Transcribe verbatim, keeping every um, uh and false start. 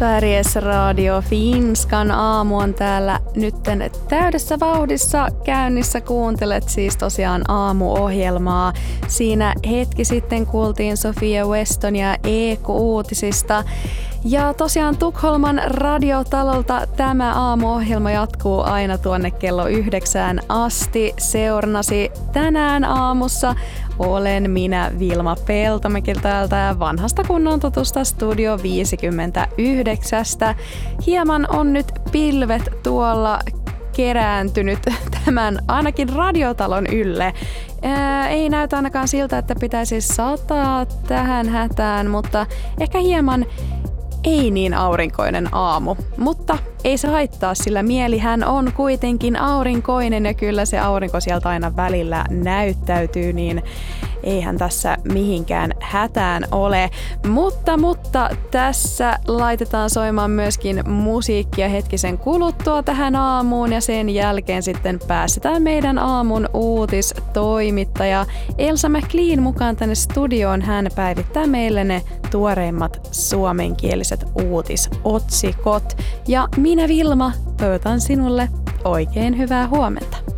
Sveriges Radio Finskan aamu on täällä nytten täydessä vauhdissa käynnissä. Kuuntelet siis tosiaan aamuohjelmaa. Siinä hetki sitten kuultiin Sofia Westonia E K-uutisista. Ja tosiaan Tukholman radiotalolta tämä aamuohjelma jatkuu aina tuonne kello yhdeksään asti. Seurnasi tänään aamussa olen minä Vilma Peltomäki täältä vanhasta kunnon tutusta Studio viisikymmentäyhdeksän. Hieman on nyt pilvet tuolla kerääntynyt tämän ainakin radiotalon ylle. Ää, ei näytä ainakaan siltä, että pitäisi sataa tähän hätään, mutta ehkä hieman ei niin aurinkoinen aamu, mutta ei se haittaa, sillä mielihän on kuitenkin aurinkoinen ja kyllä se aurinko sieltä aina välillä näyttäytyy, niin eihän tässä mihinkään hätään ole. Mutta, mutta tässä laitetaan soimaan myöskin musiikkia hetkisen kuluttua tähän aamuun ja sen jälkeen sitten päästetään meidän aamun uutistoimittaja Elsa McLean mukaan tänne studioon. Hän päivittää meille ne tuoreimmat suomenkieliset uutisotsikot. Ja minä Vilma toivotan sinulle oikein hyvää huomenta.